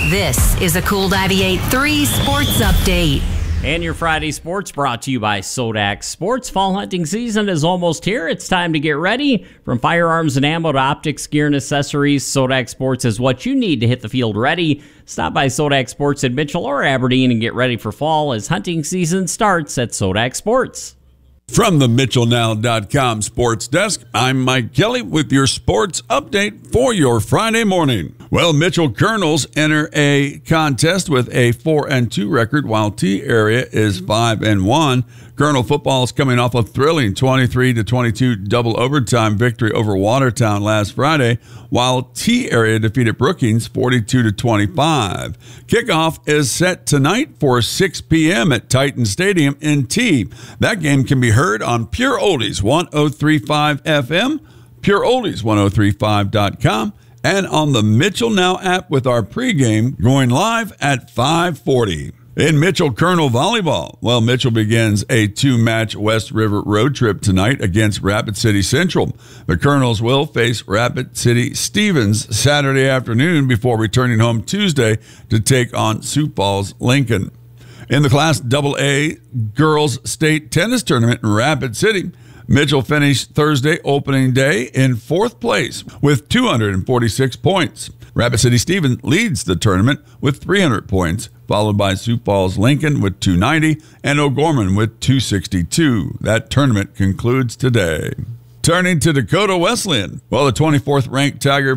This is a Cool 98.3 Sports Update. And your Friday sports brought to you by Sodax Sports. Fall hunting season is almost here. It's time to get ready. From firearms and ammo to optics, gear, and accessories, Sodax Sports is what you need to hit the field ready. Stop by Sodax Sports in Mitchell or Aberdeen and get ready for fall as hunting season starts at Sodax Sports. From the MitchellNow.com sports desk, I'm Mike Kelly with your sports update for your Friday morning. Well, Mitchell Colonels enter a contest with a 4-2 record, while T Area is 5-1. Colonel football is coming off a thrilling 23-22 double overtime victory over Watertown last Friday, while T Area defeated Brookings 42-25. Kickoff is set tonight for 6 p.m. at Titan Stadium in T. That game can be heard on Pure Oldies 103.5 FM, pureoldies1035.com, and on the Mitchell Now app with our pregame going live at 5:40. In Mitchell Colonel volleyball, well, Mitchell begins a 2-match West River road trip tonight against Rapid City Central. The Colonels will face Rapid City Stevens Saturday afternoon before returning home Tuesday to take on Sioux Falls Lincoln. In the Class AA Girls State Tennis Tournament in Rapid City, Mitchell finished Thursday opening day in 4th place with 246 points. Rapid City Stevens leads the tournament with 300 points, followed by Sioux Falls Lincoln with 290 and O'Gorman with 262. That tournament concludes today. Turning to Dakota Wesleyan, well, the 24th ranked Tiger